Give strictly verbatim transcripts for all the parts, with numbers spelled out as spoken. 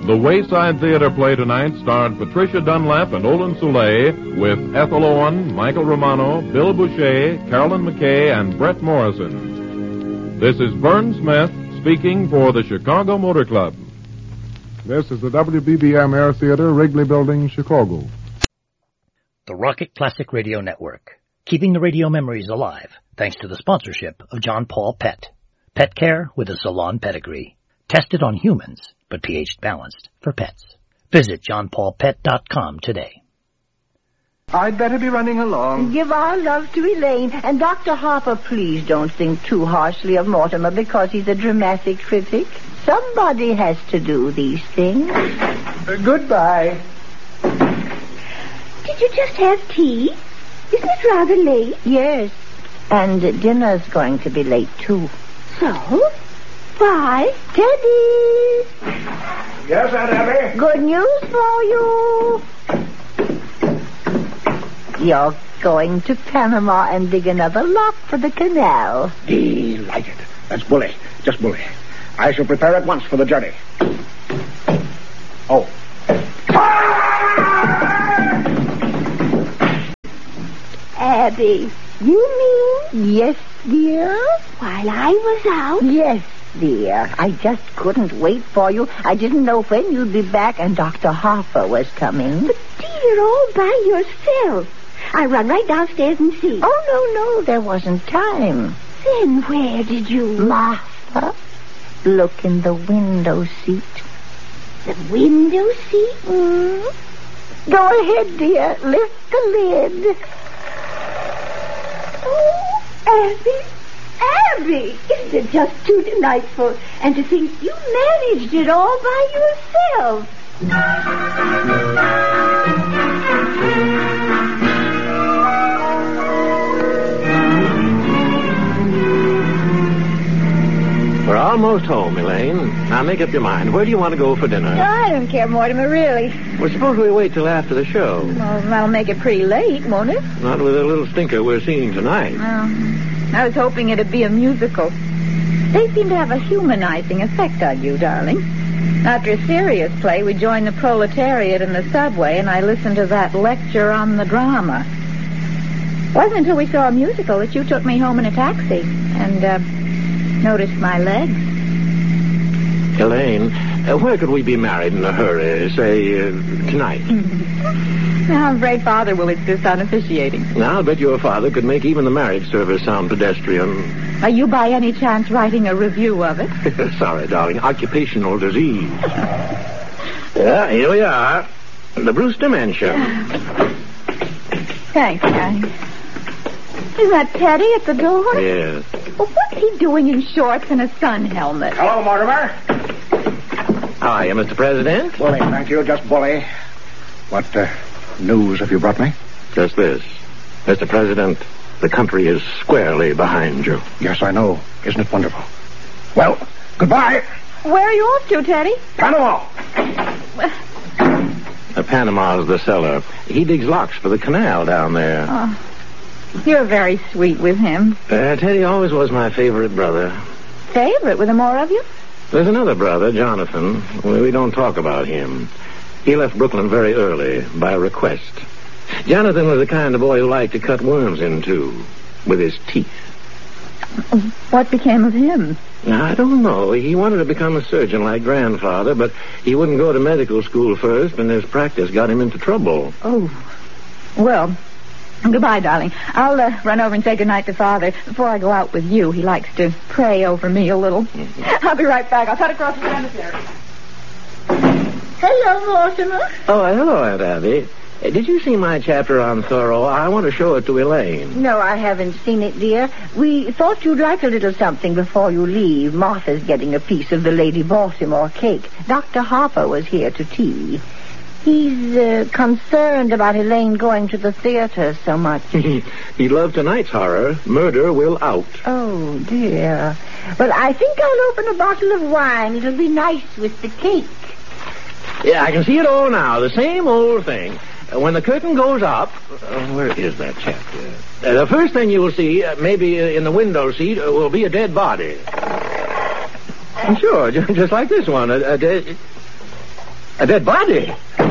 The Wayside Theater play tonight starred Patricia Dunlap and Olin Soule with Ethel Owen, Michael Romano, Bill Boucher, Carolyn McKay, and Brett Morrison. This is Vern Smith speaking for the Chicago Motor Club. This is the W B B M Air Theater, Wrigley Building, Chicago. The Rocket Classic Radio Network, keeping the radio memories alive thanks to the sponsorship of John Paul Pet. Pet care with a salon pedigree. Tested on humans, but pH balanced for pets. Visit john paul pet dot com today. I'd better be running along. Give our love to Elaine. And Doctor Harper, please don't think too harshly of Mortimer because he's a dramatic critic. Somebody has to do these things. Uh, goodbye. Did you just have tea? Isn't it rather late? Yes. And dinner's going to be late, too. So? Why? Teddy! Yes, Aunt Abby? Good news for you. You're going to Panama and dig another lock for the canal. Delighted. That's bully. Just bully. I shall prepare at once for the journey. Oh. Abby, you mean? Yes, dear? While I was out? Yes, dear. I just couldn't wait for you. I didn't know when you'd be back, and Doctor Harper was coming. But, dear, all by yourself. I run right downstairs and see. Oh, no, no, there wasn't time. Then where did you... Martha, look in the window seat. The window seat? Mm. Go ahead, dear. Lift the lid. Oh, Abby, Abby, isn't it just too delightful? And to think you managed it all by yourself. We're almost home, Elaine. Now make up your mind. Where do you want to go for dinner? I don't care, Mortimer, really. Well, suppose we wait till after the show. Well, that'll make it pretty late, won't it? Not with a little stinker we're seeing tonight. Oh, I was hoping it'd be a musical. They seem to have a humanizing effect on you, darling. After a serious play, we joined the proletariat in the subway, and I listened to that lecture on the drama. It wasn't until we saw a musical that you took me home in a taxi and uh, noticed my legs. Elaine, uh, where could we be married in a hurry? Say, uh, tonight? Now, I'm afraid Father will insist on officiating. Now, I'll bet your father could make even the marriage service sound pedestrian. Are you by any chance writing a review of it? Sorry, darling. Occupational disease. Yeah, here we are. The Brewster Mansion. Thanks, darling. Is that Teddy at the door? Yes. Well, what's he doing in shorts and a sun helmet? Hello, Mortimer. How are you, Mister President? Bully, thank you. Just bully. What uh, news have you brought me? Just this. Mister President, the country is squarely behind you. Yes, I know. Isn't it wonderful? Well, goodbye. Where are you off to, Teddy? Panama. Uh, Panama's the cellar. He digs locks for the canal down there. Oh, you're very sweet with him. Uh, Teddy always was my favorite brother. Favorite? Were there more of you? There's another brother, Jonathan. We, we don't talk about him. He left Brooklyn very early, by request. Jonathan was the kind of boy who liked to cut worms in two, with his teeth. What became of him? I don't know. He wanted to become a surgeon like Grandfather, but he wouldn't go to medical school first, and his practice got him into trouble. Oh. Well, goodbye, darling. I'll uh, run over and say goodnight to Father. Before I go out with you, he likes to pray over me a little. Mm-hmm. I'll be right back. I'll cut across the cemetery. Hello, Mortimer. Oh, hello, Aunt Abby. Uh, did you see my chapter on Thoreau? I want to show it to Elaine. No, I haven't seen it, dear. We thought you'd like a little something before you leave. Martha's getting a piece of the Lady Baltimore cake. Doctor Harper was here to tea. He's uh, concerned about Elaine going to the theater so much. He'd love tonight's horror. Murder will out. Oh, dear. Well, I think I'll open a bottle of wine. It'll be nice with the cake. Yeah, I can see it all now. The same old thing. Uh, when the curtain goes up... Uh, where is that chapter? Uh, the first thing you'll see, uh, maybe uh, in the window seat, uh, will be a dead body. Sure, just like this one. A, a dead... A dead body.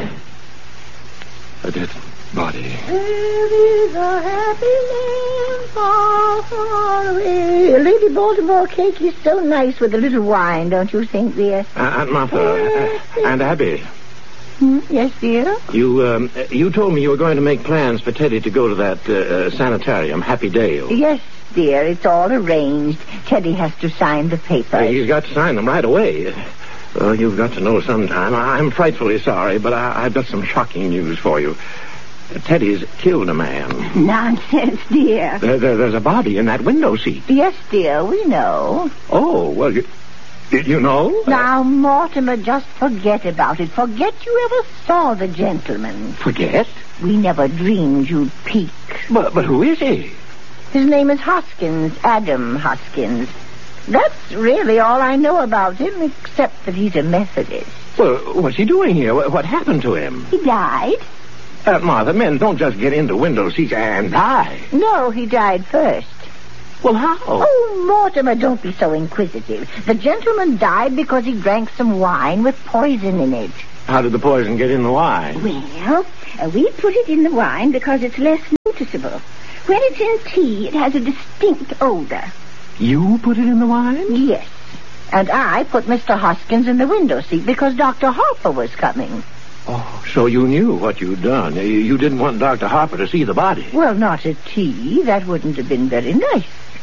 A dead body. There is a happy land far, far away. Lady Baltimore cake is so nice with a little wine, don't you think, dear? Uh, Aunt Martha uh, and Abby. Hmm? Yes, dear? You, um, you told me you were going to make plans for Teddy to go to that uh, sanitarium, Happy Dale. Yes, dear. It's all arranged. Teddy has to sign the papers. Uh, he's got to sign them right away. Well, you've got to know sometime. I'm frightfully sorry, but I, I've got some shocking news for you. Teddy's killed a man. Nonsense, dear. There, there, there's a body in that window seat. Yes, dear, we know. Oh, well, you, did you know? Now, Mortimer, just forget about it. Forget you ever saw the gentleman. Forget? We never dreamed you'd peek. But, but who is he? His name is Hoskins, Adam Hoskins. That's really all I know about him, except that he's a Methodist. Well, what's he doing here? What, what happened to him? He died. Uh, Martha, men don't just get into window seats and die. No, he died first. Well, how? Oh, Mortimer, don't be so inquisitive. The gentleman died because he drank some wine with poison in it. How did the poison get in the wine? Well, uh, we put it in the wine because it's less noticeable. When it's in tea, it has a distinct odor. You put it in the wine? Yes. And I put Mister Hoskins in the window seat because Doctor Harper was coming. Oh, so you knew what you'd done. You, you didn't want Doctor Harper to see the body. Well, not at tea. That wouldn't have been very nice.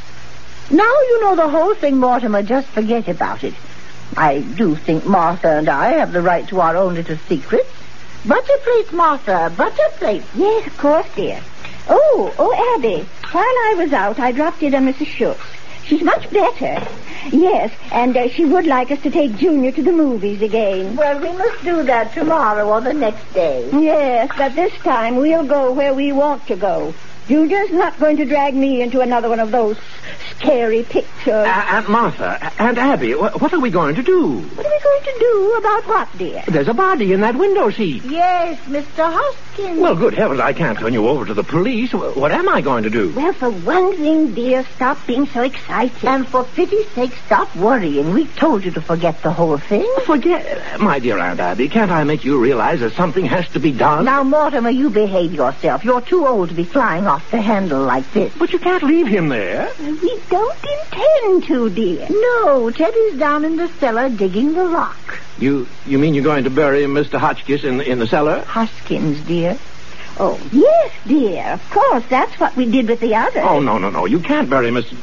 Now you know the whole thing, Mortimer. Just forget about it. I do think Martha and I have the right to our own little secrets. Butter plates, Martha. Butter plates. Yes, of course, dear. Oh, oh, Abby. While I was out, I dropped in on Missus Schultz. She's much better. Yes, and uh, she would like us to take Junior to the movies again. Well, we must do that tomorrow or the next day. Yes, but this time we'll go where we want to go. Junior's not going to drag me into another one of those scary pictures. Uh, Aunt Martha, Aunt Abby, wh- what are we going to do? What are we going to do about what, dear? There's a body in that window seat. Yes, Mister Hoskins. Well, good heavens, I can't turn you over to the police. Wh- What am I going to do? Well, for one thing, dear, stop being so excited. And for pity's sake, stop worrying. We told you to forget the whole thing. Forget... My dear Aunt Abby, can't I make you realize that something has to be done? Now, Mortimer, you behave yourself. You're too old to be flying off the handle like this. But you can't leave him there. We don't intend to, dear. No, Teddy's down in the cellar digging the rock. You you mean you're going to bury Mister Hotchkiss in, in the cellar? Hoskins, dear. Oh, yes, dear. Of course, that's what we did with the others. Oh, no, no, no. You can't bury Mister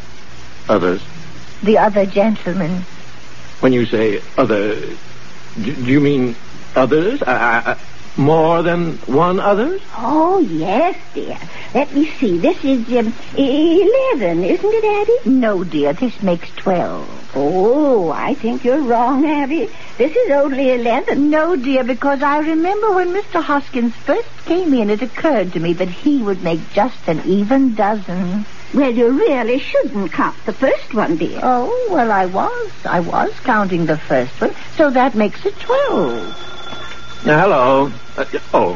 Others. The other gentleman. When you say other, do, do you mean others? I, I, more than one others? Oh, yes, dear. Let me see. This is um, eleven, isn't it, Abby? No, dear. This makes twelve. Oh, I think you're wrong, Abby. This is only eleven. No, dear, because I remember when Mister Hoskins first came in, it occurred to me that he would make just an even dozen. Well, you really shouldn't count the first one, dear. Oh, well, I was. I was counting the first one, so that makes it twelve. Uh, hello. Uh, oh.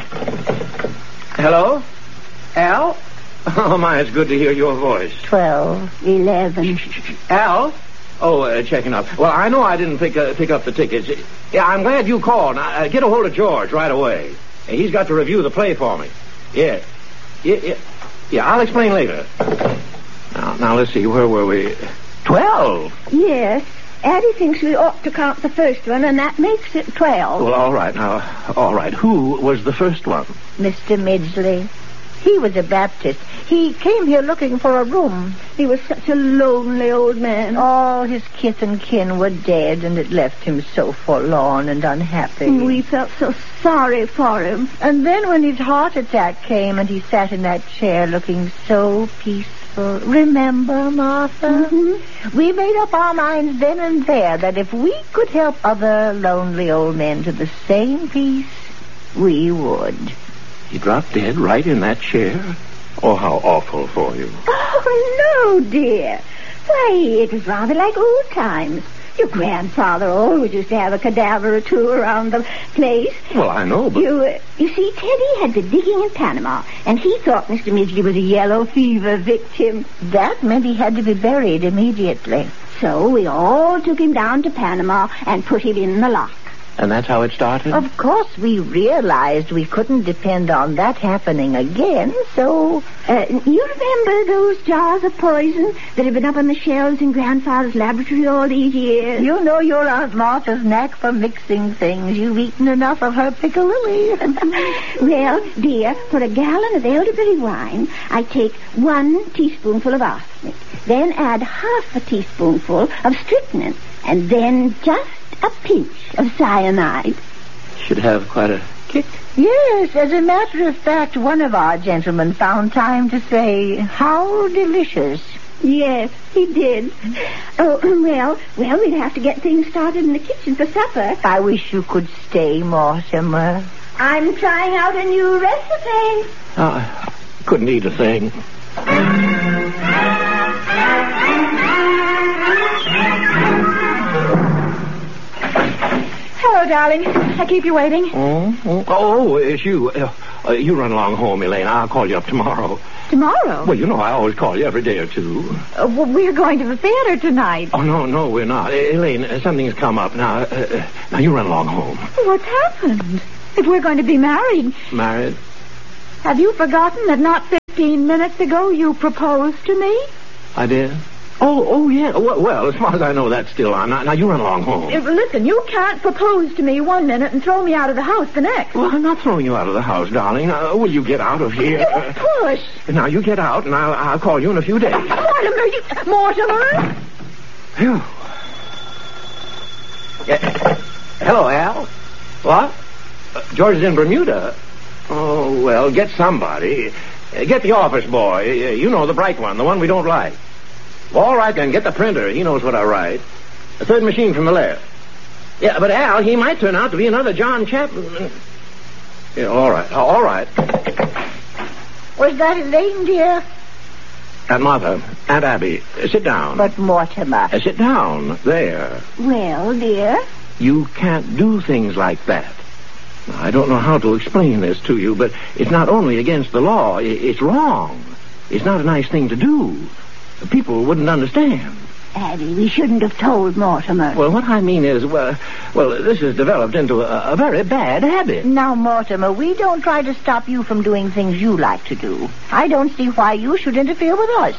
Hello? Al? Oh, my, it's good to hear your voice. Twelve. Eleven. Al? Oh, uh, checking up. Well, I know I didn't pick uh, pick up the tickets. Yeah, I'm glad you called. Now, uh, get a hold of George right away. He's got to review the play for me. Yeah. Yeah, yeah. Yeah, I'll explain later. Now, now, let's see. Where were we? Twelve? Yes. Addie thinks we ought to count the first one, and that makes it twelve. Well, all right. Now, all right. Who was the first one? Mister Midgley. He was a Baptist. He came here looking for a room. He was such a lonely old man. All his kith and kin were dead, and it left him so forlorn and unhappy. We felt so sorry for him. And then when his heart attack came and he sat in that chair looking so peaceful, remember, Martha? Mm-hmm. We made up our minds then and there that if we could help other lonely old men to the same peace, we would. He dropped dead right in that chair? Oh, how awful for you. Oh, no, dear. Why, it was rather like old times. Your grandfather always used to have a cadaver or two around the place. Well, I know, but... You, uh, you see, Teddy had been digging in Panama, and he thought Mister Midgley was a yellow fever victim. That meant he had to be buried immediately. So we all took him down to Panama and put him in the lock. And that's how it started? Of course, we realized we couldn't depend on that happening again, so... Uh, you remember those jars of poison that have been up on the shelves in Grandfather's laboratory all these years? You know your Aunt Martha's knack for mixing things. You've eaten enough of her piccalilli. Well, dear, for a gallon of elderberry wine, I take one teaspoonful of arsenic, then add half a teaspoonful of strychnine, and then just a pinch of cyanide. Should have quite a kick. Yes, as a matter of fact, one of our gentlemen found time to say, how delicious. Yes, he did. Oh, well, well, we'd have to get things started in the kitchen for supper. I wish you could stay, Mortimer. I'm trying out a new recipe. Uh, couldn't eat a thing. Hello, darling. I keep you waiting. Oh, oh, oh it's you. Uh, uh, you run along home, Elaine. I'll call you up tomorrow. Tomorrow? Well, you know I always call you every day or two. Uh, well, we're going to the theater tonight. Oh, no, no, we're not. Uh, Elaine, uh, something's come up. Now, uh, uh, now you run along home. What's happened? If we're going to be married... Married? Have you forgotten that not fifteen minutes ago you proposed to me? I did? Oh, oh, yeah. Well, well, as far as I know, that's still on. Now, now you run along home. Uh, listen, you can't propose to me one minute and throw me out of the house the next. Well, I'm not throwing you out of the house, darling. Uh, will you get out of here? You push. Now, you get out, and I'll, I'll call you in a few days. Mortimer, you... Mortimer? Phew. Yeah. Hello, Al. What? Uh, George is in Bermuda. Oh, well, get somebody. Uh, get the office boy. Uh, you know, the bright one, the one we don't like. All right, then, get the printer. He knows what I write. The third machine from the left. Yeah, but Al, he might turn out to be another John Chapman. Yeah, all right, all right. Was that Elaine, dear? Aunt Martha, Aunt Abby, uh, sit down. But Mortimer... Uh, sit down, there. Well, dear? You can't do things like that. I don't know how to explain this to you, but it's not only against the law, it's wrong. It's not a nice thing to do. People wouldn't understand. Abby, we shouldn't have told Mortimer. Well, what I mean is, well, well, this has developed into a, a very bad habit. Now, Mortimer, we don't try to stop you from doing things you like to do. I don't see why you should interfere with us.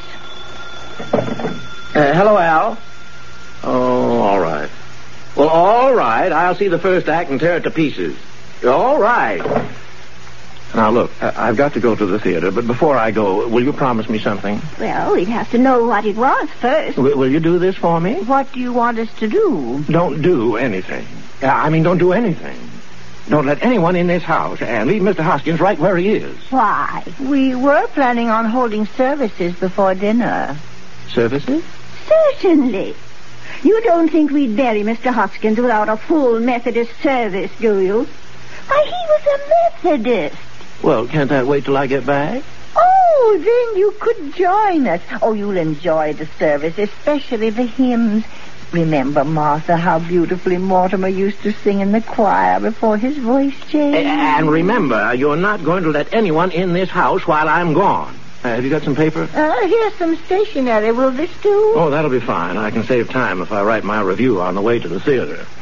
Uh, hello, Al. Oh, all right. Well, all right. I'll see the first act and tear it to pieces. All right. Now, look, I've got to go to the theater, but before I go, will you promise me something? Well, we'd have to know what it was first. W- will you do this for me? What do you want us to do? Don't do anything. Uh, I mean, don't do anything. Don't let anyone in this house, and leave Mister Hoskins right where he is. Why? We were planning on holding services before dinner. Services? Certainly. You don't think we'd bury Mister Hoskins without a full Methodist service, do you? Why, he was a Methodist. Well, can't that wait till I get back? Oh, then you could join us. Oh, you'll enjoy the service, especially the hymns. Remember, Martha, how beautifully Mortimer used to sing in the choir before his voice changed? And remember, you're not going to let anyone in this house while I'm gone. Uh, have you got some paper? Uh, here's some stationery. Will this do? Oh, that'll be fine. I can save time if I write my review on the way to the theater.